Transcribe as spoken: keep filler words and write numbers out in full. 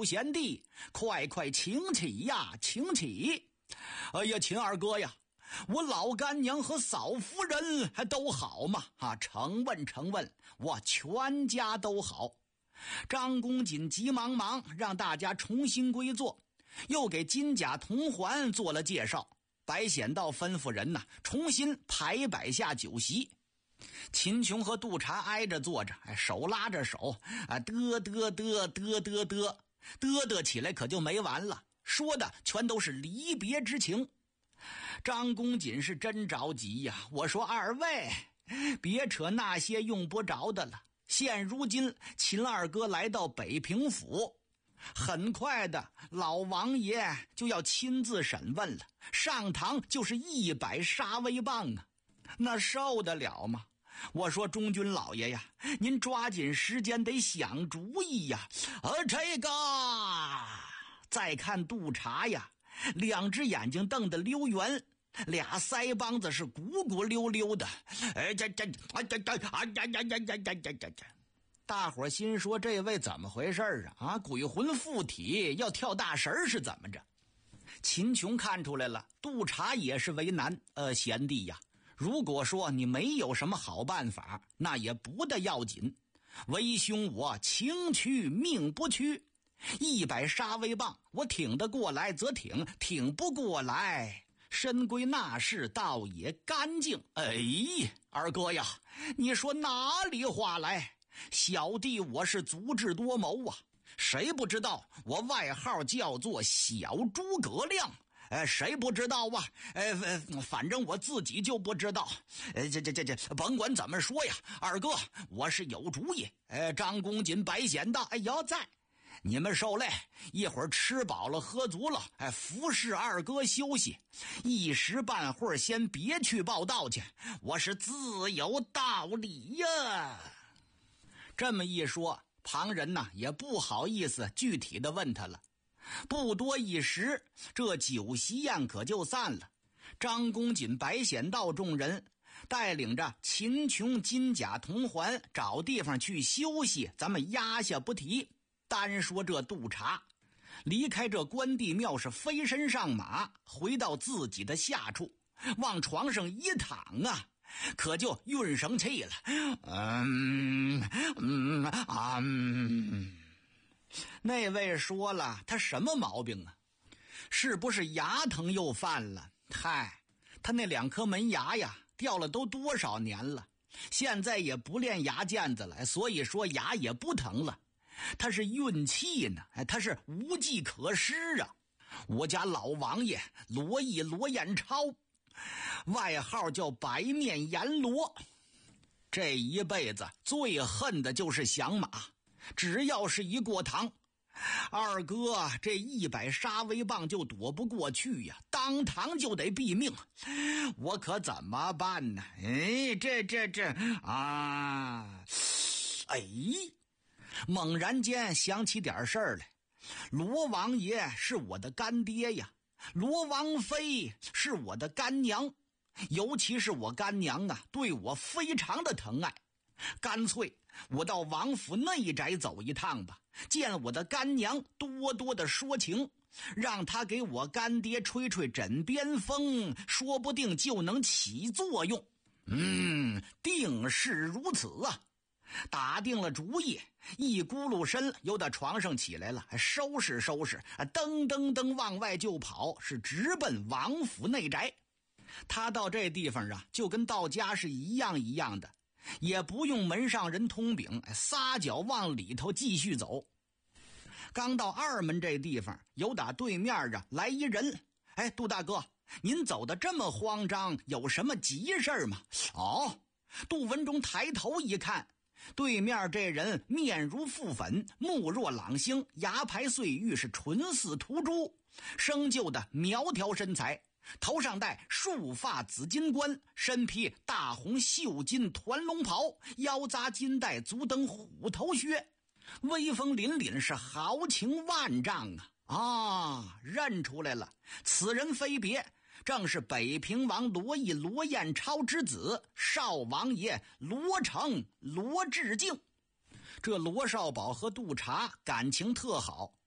主贤弟，快快请起呀，请起！哎呀，秦二哥呀，我老干娘和嫂夫人还都好吗？啊，承问承问，我全家都好。张公瑾急忙忙让大家重新归坐，又给金甲铜环做了介绍。白显道吩咐人呐，重新排摆下酒席。秦琼和杜查挨着坐着，手拉着手，啊，嘚嘚嘚嘚嘚嘚嘚嘚起来，可就没完了，说的全都是离别之情。张公瑾是真着急呀，我说二位，别扯那些用不着的了。现如今秦二哥来到北平府，很快的老王爷就要亲自审问了，上堂就是一百杀威棒啊，那受得了吗？我说中军老爷呀，您抓紧时间得想主意呀。呃，这个再看杜查呀，两只眼睛瞪得溜圆，俩腮帮子是鼓鼓溜溜的。哎，这这啊这这啊呀呀呀呀呀呀呀！大伙心说这位怎么回事啊？啊，鬼魂附体要跳大神是怎么着？秦琼看出来了，杜查也是为难。呃，贤弟呀，如果说你没有什么好办法，那也不得要紧。为兄我情屈命不屈，一百杀威棒，我挺得过来则挺，挺不过来，身归那事倒也干净。哎，二哥呀，你说哪里话来？小弟我是足智多谋啊，谁不知道我外号叫做小诸葛亮？哎，谁不知道啊？哎，反正我自己就不知道。哎，这这这这，甭管怎么说呀，二哥，我是有主意。哎，张公瑾、白显道，哎呦在，你们受累，一会儿吃饱了喝足了，哎，服侍二哥休息，一时半会儿先别去报道去，我是自有道理呀。这么一说，旁人呢也不好意思具体的问他了。不多一时，这酒席宴可就散了。张公瑾、白显道众人带领着秦琼、金甲、铜环找地方去休息，咱们压下不提。单说这杜查，离开这关帝庙是飞身上马，回到自己的下处，往床上一躺啊，可就运生气了。嗯嗯啊嗯。那位说了，他什么毛病啊？是不是牙疼又犯了？嗨，他那两颗门牙呀，掉了都多少年了，现在也不练牙尖子了，所以说牙也不疼了。他是运气呢，他是无计可施啊。我家老王爷罗毅罗彦超，外号叫白面阎罗，这一辈子最恨的就是响马，只要是一过堂，二哥这一百杀威棒就躲不过去呀，当堂就得毙命，我可怎么办呢？哎，这这这啊，哎，猛然间想起点事儿来，罗王爷是我的干爹呀，罗王妃是我的干娘，尤其是我干娘啊，对我非常的疼爱。干脆我到王府内宅走一趟吧，见我的干娘，多多的说情，让他给我干爹吹吹枕边风，说不定就能起作用。嗯，定是如此啊。打定了主意，一咕噜身又到床上起来了，收拾收拾，噔噔噔往外就跑，是直奔王府内宅。他到这地方啊，就跟到家是一样一样的，也不用门上人通禀，撒脚往里头继续走。刚到二门这地方，有打对面啊来一人，哎，杜大哥，您走得这么慌张，有什么急事吗？哦，杜文忠抬头一看，对面这人面如覆粉，目若朗星，牙排碎玉，是唇似涂朱，生就的苗条身材，头上戴束发紫金冠，身披大红绣金团龙袍，腰扎金带，足蹬虎头靴，威风凛凛，是豪情万丈啊！啊，认出来了，此人非别，正是北平王罗毅罗彦超之子，少王爷罗成罗致敬。这罗少保和杜查感情特好，